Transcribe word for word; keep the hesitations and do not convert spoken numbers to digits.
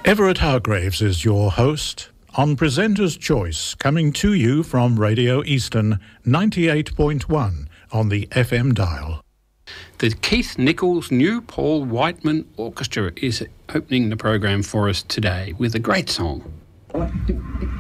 Everett Hargraves is your host on Presenter's Choice, coming to you from Radio Eastern ninety-eight point one on the F M dial. The Keith Nichols New Paul Whiteman Orchestra is opening the program for us today with a great song. One, two, three.